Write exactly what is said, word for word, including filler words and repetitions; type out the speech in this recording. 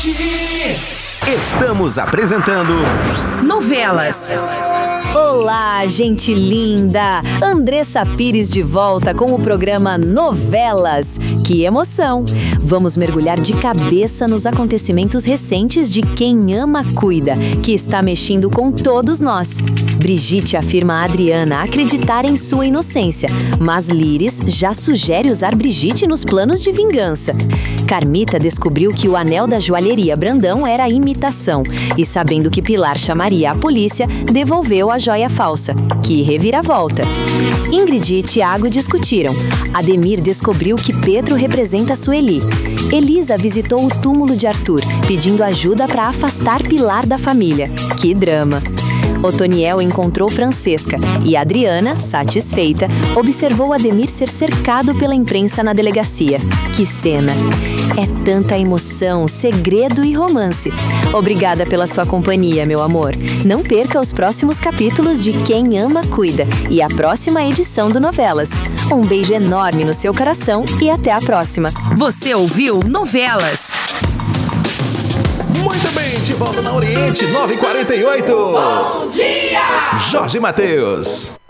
Estamos apresentando Novelas. Olá, gente linda! Andressa Pires de volta com o programa Novelas. Que emoção! Vamos mergulhar de cabeça nos acontecimentos recentes de Quem Ama Cuida, que está mexendo com todos nós. Brigitte afirma a Adriana acreditar em sua inocência, mas Líris já sugere usar Brigitte nos planos de vingança. Carmita descobriu que o anel da joalheria Brandão era imitação e, sabendo que Pilar chamaria a polícia, devolveu a joia falsa. Que reviravolta! Ingrid e Tiago discutiram. Ademir descobriu que Pedro representa Sueli. Elisa visitou o túmulo de Arthur, pedindo ajuda para afastar Pilar da família. Que drama! Otoniel encontrou Francesca e Adriana, satisfeita, observou Ademir ser cercado pela imprensa na delegacia. Que cena! É tanta emoção, segredo e romance. Obrigada pela sua companhia, meu amor. Não perca os próximos capítulos de Quem Ama Cuida e a próxima edição do Novelas. Um beijo enorme no seu coração e até a próxima. Você ouviu Novelas? Muito bem, de volta na Oriente, nove e quarenta e oito. Bom dia! Jorge Mateus.